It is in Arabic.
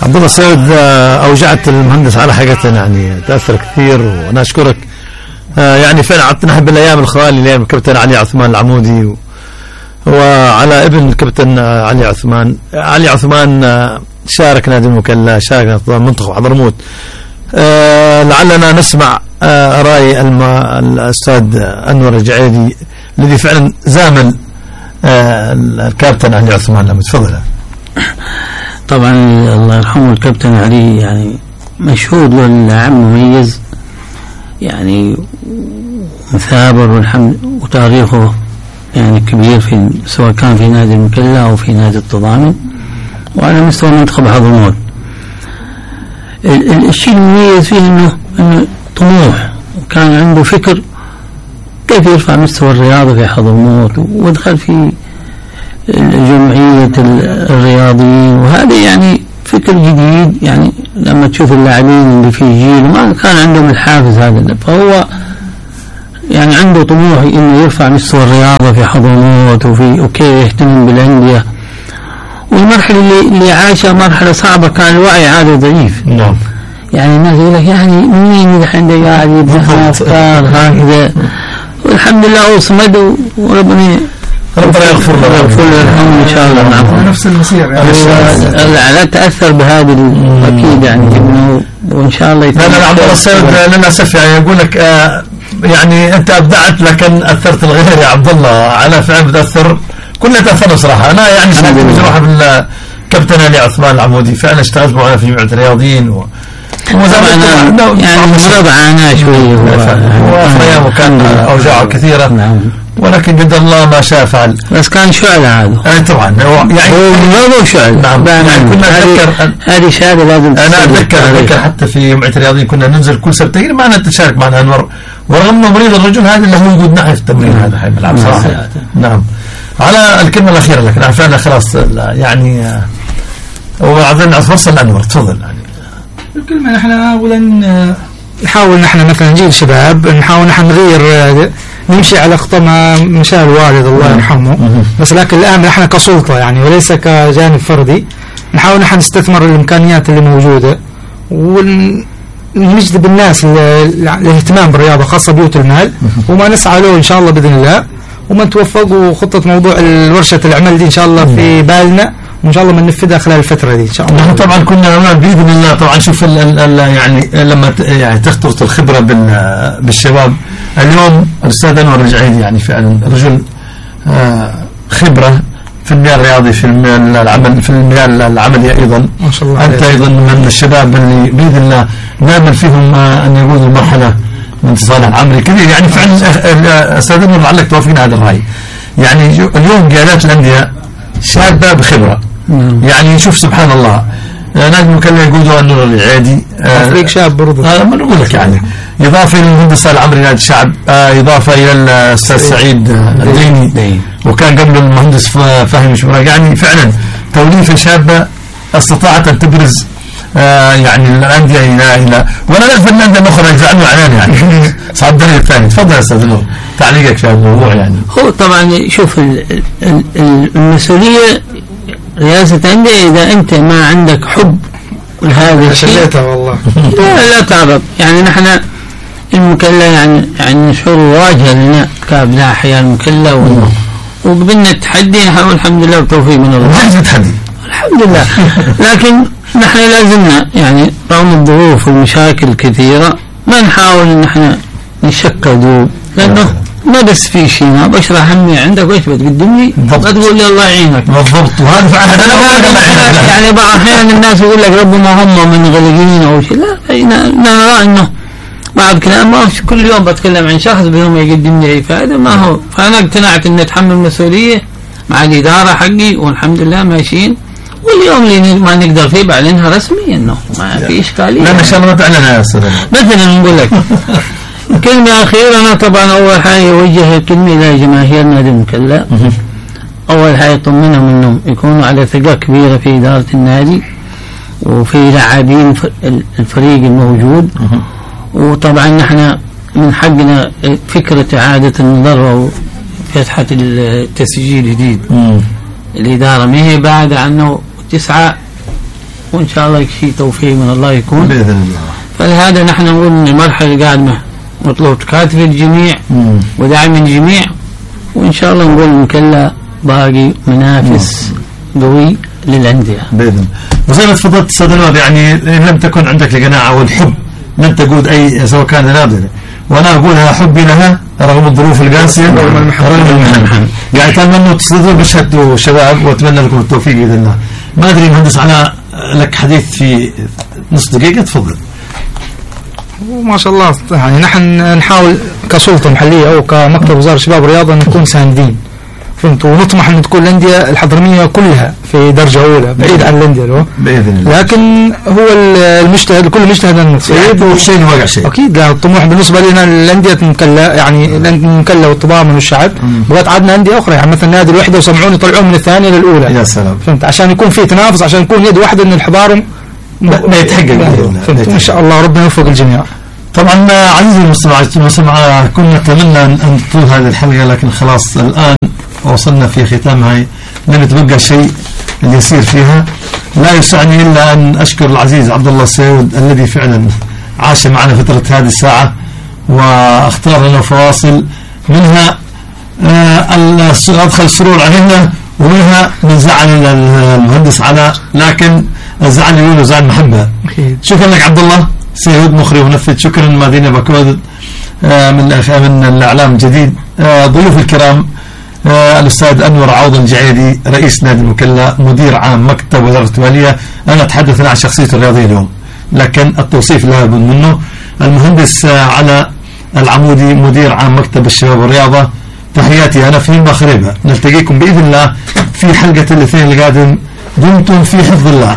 عبد الله السيد، أوجعت المهندس على حقيقة، يعني تأثر كثير، وأنا أشكرك. يعني فعلا عطنا بالأيام الخوالي اللي الكابتن علي عثمان العمودي وعلى ابن الكابتن علي عثمان شارك نادي المكلا، شارك منتخب حضرموت. لعلنا نسمع رأي الأستاذ أنور الجعيدي الذي فعلا زامل الكابتن علي عثمان. لما تفضل. طبعا الله يرحمه الكابتن علي يعني مشهود واللاعب مميز يعني مثابر، والحمد وتاريخه يعني كبير في سواء كان في نادي المكلا أو في نادي التضامن وعلى مستوى منتخب حضرموت. الشيء المميز فيه انه طموح، وكان عنده فكر كيف يرفع مستوى الرياضة في حضرموت، ودخل في جمعية الرياضيين، وهذا يعني فكر جديد. يعني لما تشوف اللاعبين اللي في جيل ما كان عندهم الحافز هذا، فهو يعني عنده طموح انه يرفع مستوى الرياضة في حضرموت وكيف يهتم بالأندية. والمرحلة اللي عاشها مرحلة صعبة، كان الوعي عاده ضعيف. نعم. يعني الناس يقول لك يعني مين الحين قاعد يبني أفكار هكذا، والحمد لله هو صمد، وربنا يغفر له الحمد إن شاء الله. نعم. نفس المسير لا تأثر بهذا أكيد يعني ابنه، وإن شاء الله لا عبد الله السيد للأسف يعني يقول لك يعني أنت أبدعت لكن أثرت الغير يا عبد الله، على فعل بتأثر. كلنا تأثرنا صراحة. أنا يعني شهدت بصراحة بالكابتن علي عثمان العمودي، فعلا اشتغلت معنا في جمعية الرياضيين يعني مرض عاناه شوي وأيامه كان أوجاعه كثيرة. نعم. ولكن قدر الله ما شاء فعل. بس كان شعلة هذا. طبعا يعني هو مرض وشعل. نعم. يعني كنا أتذكر هذه شهادة لازم. أنا أتذكر حتى في جمعية الرياضيين كنا ننزل كل سبتين معنا تشارك معنا أنور، ورغم أنه مريض الرجل هذا اللي هو يقود معي في التمرين هذا حي ملعب صراحة. نعم. على الكلمة الأخيرة لك، نحن فعلا خلاص يعني وأعطينا فرصة لأنور، تفضل. يعني الكلمة نحن أولا نحاول نحن مثلا نجيب شباب، نحاول نحن نغير، نمشي على خطى ما مشى الوالد الله يرحمه. بس لكن الآن نحن كسلطة يعني وليس كجانب فردي، نحاول نحن نستثمر الإمكانيات اللي موجودة، ونجذب الناس الاهتمام بالرياضة خاصة بيوت المال، وما نسعى له إن شاء الله بإذن الله، وما توفق. وخطة موضوع ورشة العمل دي إن شاء الله في بالنا، وإن شاء الله بننفذها خلال الفترة دي إن شاء الله. نحن طبعا كنا بإذن الله طبعا شوف يعني لما يعني تختلط الخبرة بالشباب. اليوم الأستاذ أنور الجعيدي يعني فعلا رجل خبرة في المجال الرياضي، في المجال العمل، في المجال العملي أيضا. ما شاء الله. أنت أيضا من الشباب اللي بإذن الله نامل فيهم أن يقودوا المرحلة من صالح العمري كبير. يعني فعلا أستاذ أنور لعلك توافقنا هذا الرأي. يعني اليوم قيادات الأندية شابة بخبرة. يعني شوف سبحان الله، نادي المكلا يقودوا أنور الجعيدي، فريق شاب برضه. ما نقول لك يعني إضافة إلى المهندس العمري نادي الشعب، إضافة إلى الأستاذ سعيد الديني، وكان قبل المهندس فهمي شبراك. يعني فعلا توليفة شابة استطاعت أن تبرز يعني الأندية إلى ولا نعرف الأندية الأخرى يجعلوا عنان يعني صعب الدرجة الثانية. تفضل يا أستاذ نور تعليقك في هذا الموضوع. يعني هو طبعا شوف المسؤولية رئاسة أندية، إذا أنت ما عندك حب لهذا الشيء والله لا تعرض. يعني نحن المكلا يعني شعور واجهة لنا كأبناء حياة المكلا، وقبلنا التحدي نحن الحمد لله بتوفيق من الله. التحدي الحمد لله. لكن نحن لازمنا يعني رغم الظروف والمشاكل الكثيرة ما نحاول ان نحن نشكد، لأنه ما بس في شيء ما بشرح همي عندك وإيش بتقدم لي، ما تقول لي الله يعينك. بالضبط. وهذا فعلا يعني بعض أحيانا الناس يقول لك ربما هم من غلقين أو شيء. لا نرى إنه بعض كلام ما كل يوم بتكلم عن شخص بهم يقدم لي إفادة ما هو. فأنا اقتنعت إن أتحمل مسؤولية مع الإدارة حقي، والحمد لله ماشيين. واليوم اللي ما نقدر فيه بعلنها رسمي إنه ما في إشكالية. لا إن شاء الله ما تعلنها يا أستاذ. مثلا نقول لك كلمة أخيرة. أنا طبعا أول حاجة أوجه كلمة إلى جماهير نادي المكلا. أول حاجة طمنهم إنهم يكونوا على ثقة كبيرة في إدارة النادي وفي لاعبين الفريق الموجود. وطبعا نحن من حقنا فكرة إعادة النظر وفتحة التسجيل الجديد. الإدارة ما هي بعد عنه تسعى وإن شاء الله شيء توفيق من الله يكون بإذن الله. فلهذا نحن نقول أن المرحلة القادمة مطلوب تكاتف الجميع ودعم الجميع، وإن شاء الله نقول نكلا باقي منافس قوي للأندية بإذن الله. وزي ما تفضلت أستاذ أنور، يعني إن لم تكن عندك القناعة والحب لن تقود أي سواء كان نادرة، وأنا أقولها حبي لها رغم الظروف القاسية رغم المحن. يعني أتمنى تصدروا بشهدوا شباب، وأتمنى لكم التوفيق بإذن الله. ما أدري مهندس على لك حديث في نص دقيقة، تفضل. وما شاء الله يعني نحن نحاول كسلطة محلية أو كمكتب وزارة الشباب والرياضة نكون ساندين، فهمت، ونطمح أن تكون الأندية الحضرمية كلها في درجة أولى بعيد عن الأندية بإذن الله. لكن هو المجتهد لكل مجتهد أن يصيب والشيء وقع شيء. أكيد. لا الطموح بالنسبة لنا الأندية تنكلا، يعني نكلا والتضامن والشعب. بغيت عندنا أندية أخرى يعني مثلا نادي الوحدة وسمعون يطلعون من الثانية للأولى. يا سلام. فهمت، عشان يكون في تنافس، عشان يكون يد واحدة أن الحضارم ما يتحقق. فهمت، إن شاء الله ربنا يوفق الجميع. طبعا عزيزي المستمع كنا نتمنى أن تطول هذه الحلقة، لكن خلاص الآن وصلنا في ختامها، لم يتبقى شيء يصير فيها. لا يسعني إلا أن أشكر العزيز عبد الله السيود الذي فعلا عاش معنا فترة هذه الساعة واختار لنا فواصل، منها أدخل السرور علينا، ومنها من زعل المهندس علاء، لكن الزعل يقولوا زعل محبة. شكرا لك عبد الله سيود مخرج ونفذ. شكرا مدينة بكود من الإعلام الجديد. ضيوف الكرام الأستاذ أنور عوض الجعيدي رئيس نادي المكلا مدير عام مكتب وزارة المالية. أنا أتحدث عن شخصيته الرياضية اليوم لكن التوصيف لا بد منه. المهندس على العمودي مدير عام مكتب الشباب والرياضة. تحياتي أنا فيما خريبة. نلتقيكم بإذن الله في حلقة الاثنين القادم. دمتم في حفظ الله.